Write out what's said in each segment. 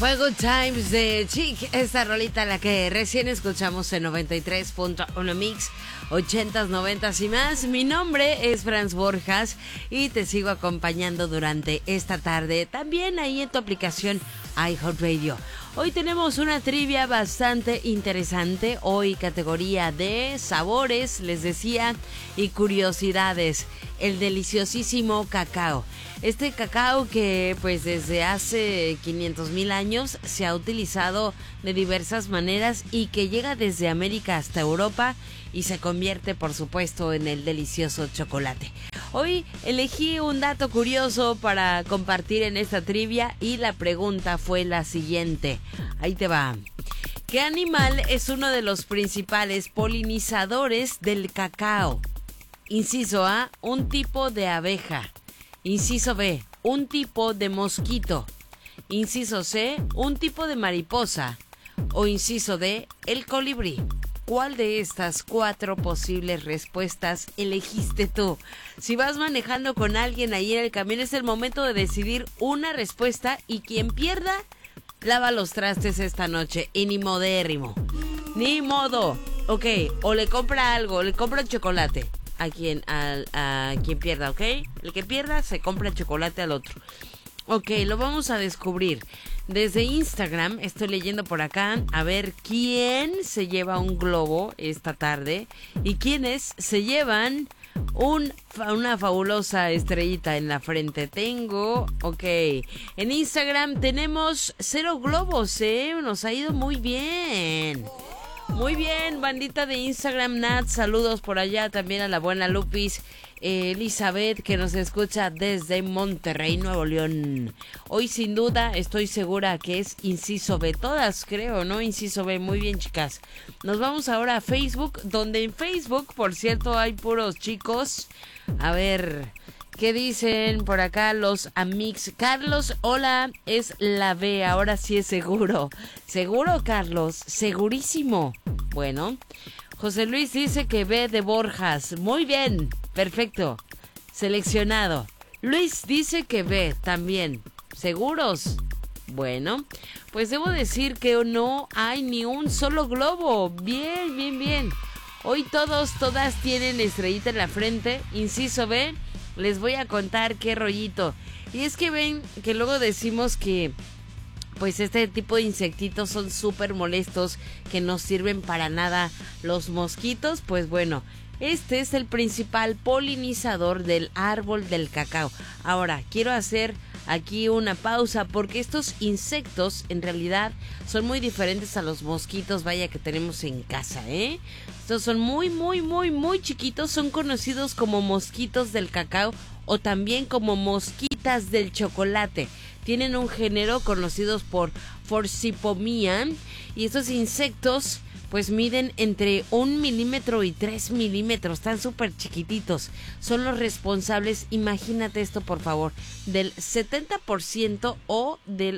Fue Good Times de Chic, esta rolita la que recién escuchamos en 93.1 Mix, 80s, 90s y más. Mi nombre es Franz Borjas y te sigo acompañando durante esta tarde, también ahí en tu aplicación iHeartRadio. Hoy tenemos una trivia bastante interesante, hoy categoría de sabores, les decía, y curiosidades, el deliciosísimo cacao. Este cacao que pues desde hace 500,000 años se ha utilizado de diversas maneras y que llega desde América hasta Europa y se convierte por supuesto en el delicioso chocolate. Hoy elegí un dato curioso para compartir en esta trivia y la pregunta fue la siguiente. Ahí te va. ¿Qué animal es uno de los principales polinizadores del cacao? Inciso A, un tipo de abeja. Inciso B, un tipo de mosquito. Inciso C, un tipo de mariposa. O inciso D, el colibrí. ¿Cuál de estas 4 posibles respuestas elegiste tú? Si vas manejando con alguien ahí en el camino, es el momento de decidir una respuesta y quien pierda, lava los trastes esta noche. Y ni modérrimo. Ni modo. Ok, o le compra algo, le compra chocolate a quien pierda, ¿ok? El que pierda se compra el chocolate al otro. Ok, lo vamos a descubrir. Desde Instagram estoy leyendo por acá a ver quién se lleva un globo esta tarde y quiénes se llevan una fabulosa estrellita en la frente. En Instagram tenemos 0 globos, nos ha ido muy bien. Muy bien, bandita de Instagram, Nat, saludos por allá también a la buena Lupis, Elizabeth, que nos escucha desde Monterrey, Nuevo León. Hoy sin duda estoy segura que es inciso B, todas creo, ¿no? Inciso B, muy bien, chicas. Nos vamos ahora a Facebook, donde en Facebook, por cierto, hay puros chicos. A ver, ¿qué dicen por acá los amigos? Carlos, hola, es la B, ahora sí es seguro. ¿Seguro, Carlos? Segurísimo. Bueno, José Luis dice que B de Borjas. Muy bien, perfecto. Seleccionado. Luis dice que B también. ¿Seguros? Bueno, pues debo decir que no hay ni un solo globo. Bien, bien, bien. Hoy todas tienen estrellita en la frente. Inciso B. Les voy a contar qué rollito. Y es que ven que luego decimos que pues este tipo de insectitos son súper molestos, que no sirven para nada los mosquitos. Pues bueno, este es el principal polinizador del árbol del cacao. Ahora, quiero hacer aquí una pausa porque estos insectos en realidad son muy diferentes a los mosquitos, vaya, que tenemos en casa, Estos son muy, muy, muy, muy chiquitos, son conocidos como mosquitos del cacao o también como mosquitas del chocolate. Tienen un género conocidos por Forcipomia y estos insectos pues miden entre 1 milímetro y 3 milímetros, están súper chiquititos. Son los responsables, imagínate esto por favor, del 70% o del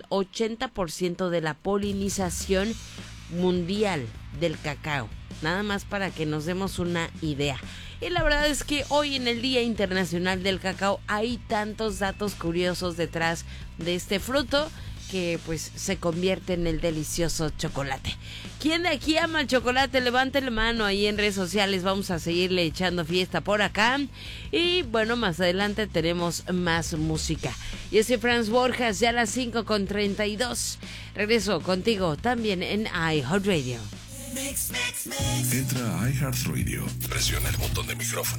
80% de la polinización mundial del cacao. Nada más para que nos demos una idea. Y la verdad es que hoy en el Día Internacional del Cacao hay tantos datos curiosos detrás de este fruto que pues se convierte en el delicioso chocolate. ¿Quién de aquí ama el chocolate? Levante la mano ahí en redes sociales. Vamos a seguirle echando fiesta por acá. Y bueno, más adelante tenemos más música. Yo soy Franz Borjas, ya a las 5:32. Regreso contigo también en iHeartRadio. Entra a iHeartRadio, presiona el botón de micrófono